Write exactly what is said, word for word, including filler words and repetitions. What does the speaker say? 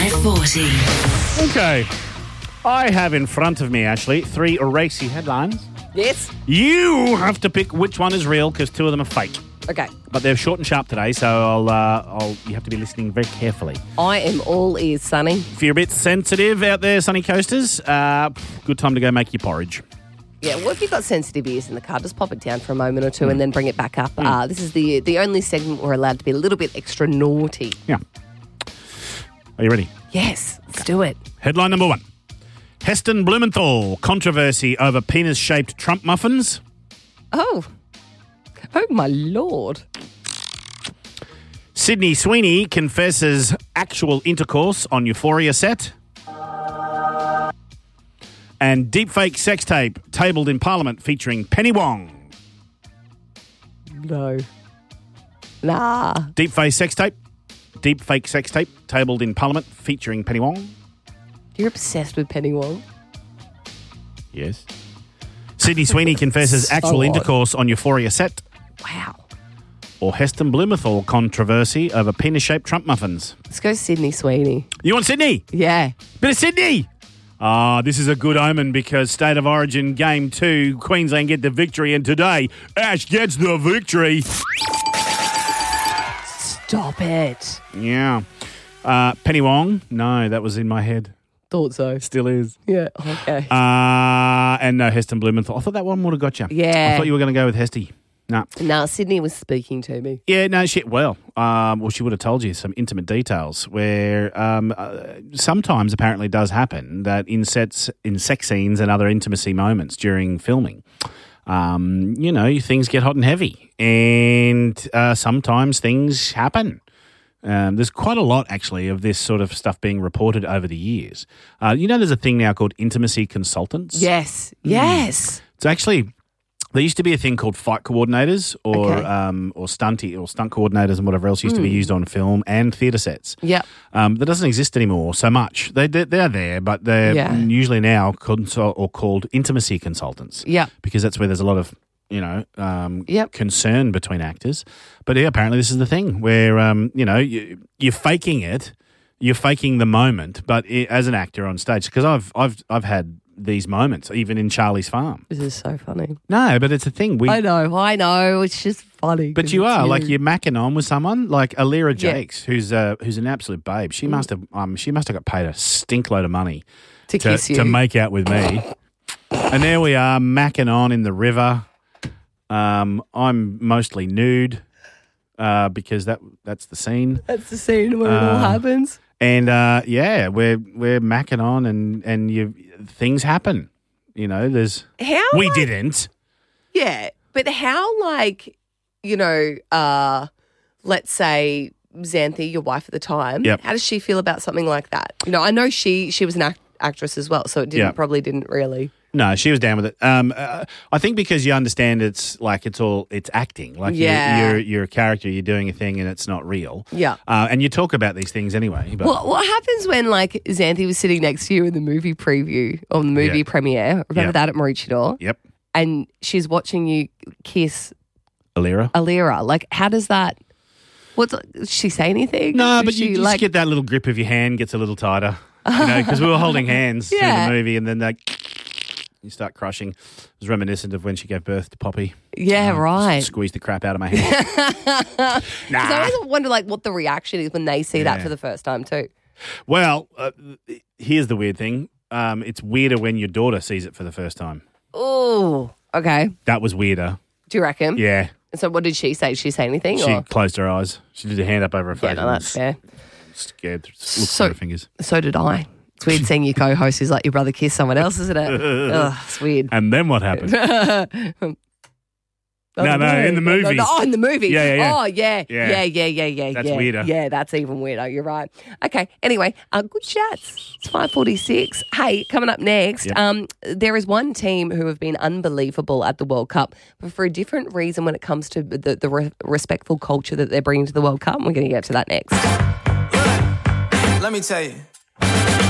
five forty. Okay. I have in front of me, Ashley, three racy headlines. Yes. You have to pick which one is real because two of them are fake. Okay. But they're short and sharp today, so I'll, uh, I'll. You have to be listening very carefully. I am all ears, Sonny. If you're a bit sensitive out there, Sunny Coasters, uh, good time to go make your porridge. Yeah, well, if you've got sensitive ears in the car, just pop it down for a moment or two mm. and then bring it back up. Mm. Uh, this is the the only segment we're allowed to be a little bit extra naughty. Yeah. Are you ready? Yes, let's do it. Headline number one. Heston Blumenthal, controversy over penis-shaped Trump muffins. Oh. Oh, my Lord. Sydney Sweeney confesses actual intercourse on Euphoria set. And deepfake sex tape tabled in Parliament featuring Penny Wong. No. Nah. Deepfake sex tape. Deepfake sex tape tabled in Parliament featuring Penny Wong. You're obsessed with Penny Wong. Yes. Sydney Sweeney confesses So actual odd. intercourse on Euphoria set. Wow. Or Heston Blumenthal controversy over penis-shaped Trump muffins. Let's go Sydney Sweeney. You want Sydney? Yeah. Bit of Sydney. Ah, this is a good omen because State of Origin Game two, Queensland get the victory, and today, Ash gets the victory. Stop it. Yeah. Uh, Penny Wong? No, that was in my head. Thought so. Still is. Yeah, okay. Uh, and no, Heston Blumenthal. I thought that one would have got you. Yeah. I thought you were going to go with Hesty. No. No, Sydney was speaking to me. Yeah, no, shit. Well, um, well, she would have told you some intimate details where um, uh, sometimes apparently does happen that in sets, in sex scenes and other intimacy moments during filming, um, you know, things get hot and heavy, and uh, sometimes things happen. Um, there's quite a lot, actually, of this sort of stuff being reported over the years. Uh, you know, there's a thing now called intimacy consultants. Yes. Yes. It's actually... There used to be a thing called fight coordinators or Okay. um, or stunty or stunt coordinators and whatever else used mm. to be used on film and theatre sets. Yep. Um, that doesn't exist anymore so much. They, they, they're there, but they're Yeah. usually now consult or called intimacy consultants. Yeah. Because that's where there's a lot of, you know, um, Yep. concern between actors. But yeah, apparently this is the thing where, um, you know, you, you're faking it. You're faking the moment, but it, as an actor on stage, because I've I've I've had these moments, even in Charlie's Farm. This is so funny. No, but it's a thing. We, I know, I know. It's just funny. but 'cause you it's are like you're macking on with someone like Alira Yeah. Jakes, who's uh, who's an absolute babe. She must have um she must have got paid a stink load of money to, to, kiss you. to make out with me. And there we are macking on in the river. Um, I'm mostly nude uh, because that that's the scene. That's the scene where it all Uh, happens. And uh, yeah, we're we're macking on, and and you things happen. You know, there's How? we like- didn't. Yeah, but how, like, you know, uh, let's say Xanthi, your wife at the time, Yep. how does she feel about something like that? You know, I know she she was an act- actress as well, so it didn't Yeah. probably didn't really. No, she was down with it. Um, uh, I think because you understand it's like it's all it's acting. Like you- Yeah. you're you're a character, you're doing a thing, and it's not real. Yeah. Uh, and you talk about these things anyway. But What what happens when, like, Xanthi was sitting next to you in the movie preview or the movie Yeah. premiere? Remember Yeah. that at Maroochydore? Yep, And she's watching you kiss Alira. Alira. Like, how does that? What's does she say anything? No, Does but she, you just like, get that little grip of your hand gets a little tighter. You know, because we were holding hands Yeah. through the movie, and then they, you start crushing. It was reminiscent of when she gave birth to Poppy. Yeah, right. Squeezed the crap out of my hand. 'Cause I nah. always wonder, like, what the reaction is when they see that Yeah. for the first time too. Well, uh, here's the weird thing. Um, it's weirder when your daughter sees it for the first time. Oh, okay. That was weirder. Do you reckon? Yeah. So what did she say? Did she say anything? She or? closed her eyes. She did a hand up over her face. Yeah, no, and that's was fair. Scared. Looked So- through her fingers. So did I. It's weird seeing your co-host who's like your brother kiss someone else, isn't it? Ugh, it's weird. And then what happened? Oh, No, no, in the no, no, movie. no. Oh, in the movie. Yeah, yeah, yeah. Oh, yeah. Yeah. Yeah, yeah, yeah, yeah. That's yeah. weirder. Yeah, that's even weirder. You're right. Okay. Anyway, uh, good chats. It's five forty-six. Hey, coming up next, Yep. um, there is one team who have been unbelievable at the World Cup, but for a different reason when it comes to the, the re- respectful culture that they're bringing to the World Cup. We're going to get to that next. Let me tell you.